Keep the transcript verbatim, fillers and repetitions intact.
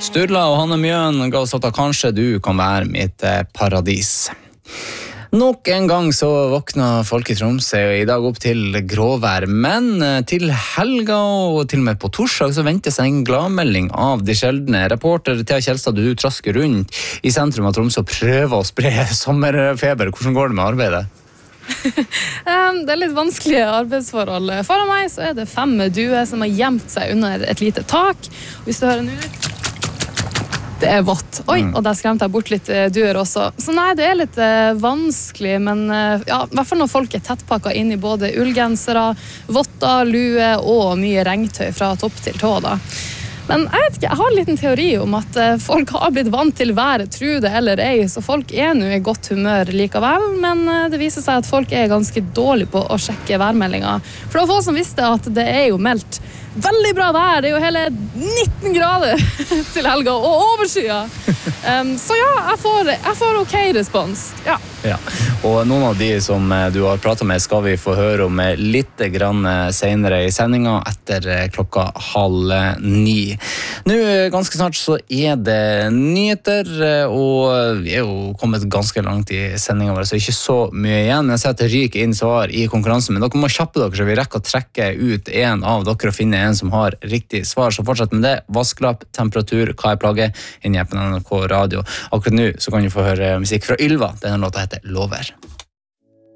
Sturla og Hanne Mjøen ga oss at kanskje du kan være mitt paradis. Nok en gang så våkna folk i Tromsø i dag opp til gråvær, men til helga og til og med på torsdag så venter seg en gladmelding av de sjeldne. Reporter Thea Kjelstad, du trasker rundt i sentrum av Tromsø og prøver å spre sommerfeber. Hvordan går det med arbeidet? Det er litt vanskelige arbeidsforhold. Foran meg så er det fem duer som har gjemt seg under et lite tak. Hvis du hører nå, det er vått. Oi, og der skremte jeg bort litt duer også. Så nei, det er litt eh, vanskelig, men eh, ja, i hvert fall når folk er tettpakket inn i både ullgensere, votter, lue og mye regntøy fra topp til tå da. Men jeg vet ikke, jeg har en liten teori om at eh, folk har blitt vant til været, tro det eller ei, så folk er nå i godt humør likevel, men eh, det viser seg at folk er ganske dårlige på å sjekke værmeldinger. For det var folk som visste at det er jo meldt veldig bra vær, det er jo hele nitten grader til helga og overskyet. Um, så ja, jeg får, jeg får ok respons. Ja. Ja. Og noen av de som du har pratet med skal vi få høre om litt grann senere i sendingen etter klokka halv ni. Nå ganske snart så er det nyheter, og vi er jo kommet ganske langt i sendingen vår, så ikke så mye igjen. Jeg ser at det ryker inn svar i konkurransen, men dere må kjappe dere så vi rekker å trekke ut en av dere og finne en som har riktig svar. Så fortsett med det. Vasklapp, temperatur, hva er plagget? Inn i appen N R K Radio. Akkurat nå så kan du få høre musikk fra Ylva. Denne låta heter Lover.